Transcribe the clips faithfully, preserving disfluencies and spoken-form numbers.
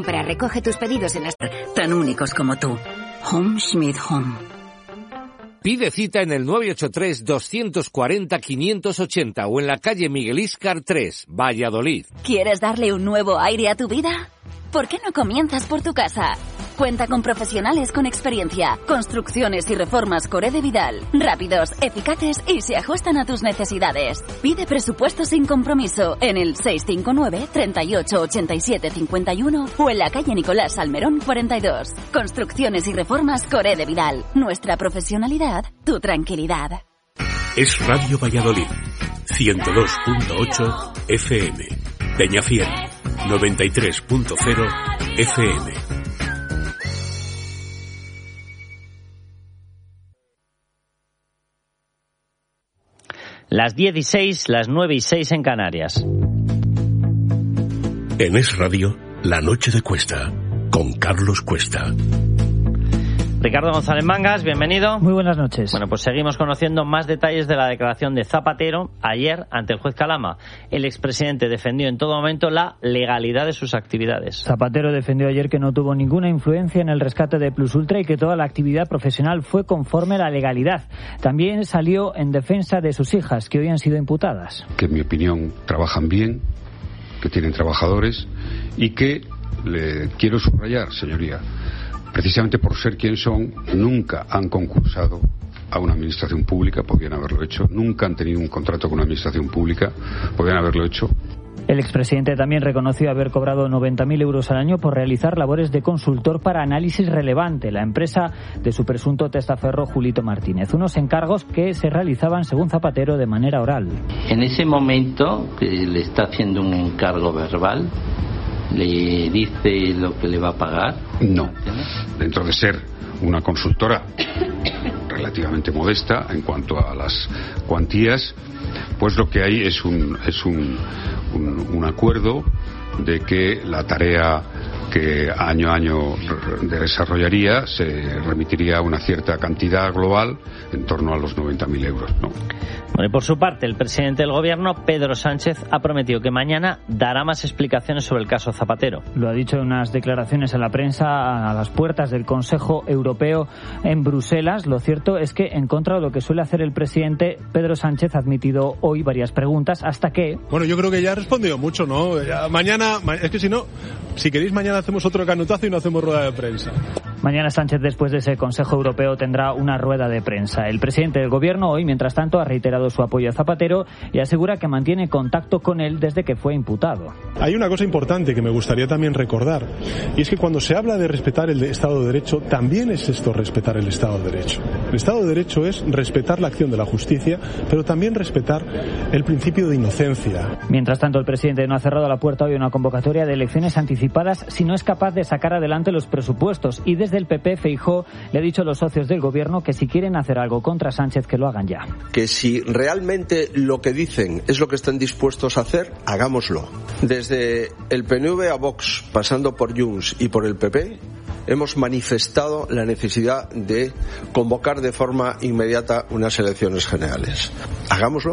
compra. Recoge tus pedidos en las... Tan únicos como tú. Home Schmidt Home. Pide cita en el nueve ocho tres, dos cuatro cero, cinco ocho cero o en la calle Miguel Íscar tres, Valladolid. ¿Quieres darle un nuevo aire a tu vida? ¿Por qué no comienzas por tu casa? Cuenta con profesionales con experiencia. Construcciones y reformas Coré de Vidal. Rápidos, eficaces y se ajustan a tus necesidades. Pide presupuesto sin compromiso en el seis cinco nueve, treinta y ocho, ochenta y siete, cincuenta y uno o en la calle Nicolás Salmerón cuarenta y dos. Construcciones y reformas Coré de Vidal. Nuestra profesionalidad, tu tranquilidad. Es Radio Valladolid, ciento dos punto ocho F M. Peñafiel, noventa y tres punto cero F M. Las diez y seis, las nueve y seis en Canarias. En Es Radio, La Noche de Cuesta, con Carlos Cuesta. Ricardo González Mangas, bienvenido. Muy buenas noches. Bueno, pues seguimos conociendo más detalles de la declaración de Zapatero ayer ante el juez Calama. El expresidente defendió en todo momento la legalidad de sus actividades. Zapatero defendió ayer que no tuvo ninguna influencia en el rescate de Plus Ultra y que toda la actividad profesional fue conforme a la legalidad. También salió en defensa de sus hijas, que hoy han sido imputadas. Que en mi opinión trabajan bien, que tienen trabajadores y que, le quiero subrayar, señoría, precisamente por ser quien son, nunca han concursado a una administración pública, podían haberlo hecho, nunca han tenido un contrato con una administración pública, podían haberlo hecho. El expresidente también reconoció haber cobrado noventa mil euros al año por realizar labores de consultor para Análisis Relevante, la empresa de su presunto testaferro Julito Martínez. Unos encargos que se realizaban, según Zapatero, de manera oral. En ese momento que le está haciendo un encargo verbal, ¿le dice lo que le va a pagar? No. Dentro de ser una consultora relativamente modesta en cuanto a las cuantías, pues lo que hay es un es un, un, un acuerdo de que la tarea que año a año desarrollaría se remitiría a una cierta cantidad global en torno a los noventa mil euros, ¿no? Bueno, y por su parte, el presidente del Gobierno, Pedro Sánchez, ha prometido que mañana dará más explicaciones sobre el caso Zapatero. Lo ha dicho en unas declaraciones a la prensa a las puertas del Consejo Europeo en Bruselas. Lo cierto es que, en contra de lo que suele hacer el presidente, Pedro Sánchez ha admitido hoy varias preguntas hasta que... Bueno, yo creo que ya ha respondido mucho, ¿no? Ya, mañana, es que si no, si queréis mañana hacemos otro canutazo y no hacemos rueda de prensa. Mañana Sánchez, después de ese Consejo Europeo, tendrá una rueda de prensa. El presidente del Gobierno hoy, mientras tanto, ha reiterado su apoyo a Zapatero y asegura que mantiene contacto con él desde que fue imputado. Hay una cosa importante que me gustaría también recordar, y es que cuando se habla de respetar el Estado de Derecho, también es esto respetar el Estado de Derecho. El Estado de Derecho es respetar la acción de la justicia, pero también respetar el principio de inocencia. Mientras tanto, el presidente no ha cerrado la puerta hoy a una convocatoria de elecciones anticipadas si no es capaz de sacar adelante los presupuestos, y desde el P P, Feijóo le ha dicho a los socios del Gobierno que si quieren hacer algo contra Sánchez, que lo hagan ya. Que si realmente lo que dicen es lo que están dispuestos a hacer, hagámoslo. Desde el P N V a Vox, pasando por Junts y por el P P, hemos manifestado la necesidad de convocar de forma inmediata unas elecciones generales. Hagámoslo.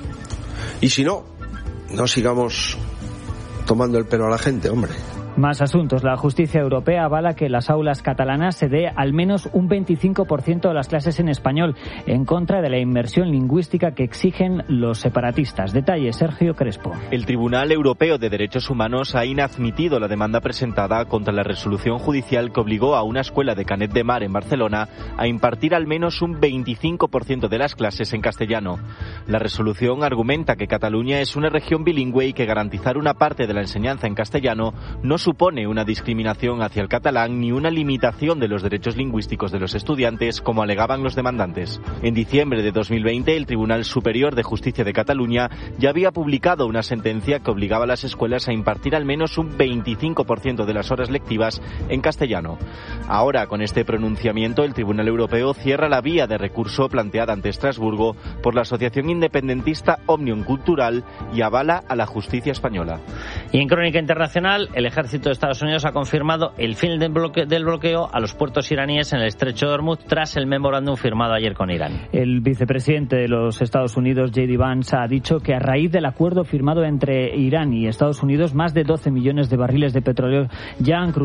Y si no, no sigamos tomando el pelo a la gente, hombre. Más asuntos. La justicia europea avala que en las aulas catalanas se dé al menos un veinticinco por ciento de las clases en español, en contra de la inmersión lingüística que exigen los separatistas. Detalles, Sergio Crespo. El Tribunal Europeo de Derechos Humanos ha inadmitido la demanda presentada contra la resolución judicial que obligó a una escuela de Canet de Mar en Barcelona a impartir al menos un veinticinco por ciento de las clases en castellano. La resolución argumenta que Cataluña es una región bilingüe y que garantizar una parte de la enseñanza en castellano no supone una discriminación hacia el catalán ni una limitación de los derechos lingüísticos de los estudiantes, como alegaban los demandantes. En diciembre de dos mil veinte, el Tribunal Superior de Justicia de Cataluña ya había publicado una sentencia que obligaba a las escuelas a impartir al menos un veinticinco por ciento de las horas lectivas en castellano. Ahora, con este pronunciamiento, el Tribunal Europeo cierra la vía de recurso planteada ante Estrasburgo por la asociación independentista Òmnium Cultural y avala a la justicia española. Y en crónica internacional, el ejército de Estados Unidos ha confirmado el fin del bloqueo, del bloqueo a los puertos iraníes en el estrecho de Hormuz tras el memorándum firmado ayer con Irán. El vicepresidente de los Estados Unidos, J D Vance, ha dicho que a raíz del acuerdo firmado entre Irán y Estados Unidos, más de doce millones de barriles de petróleo ya han cruzado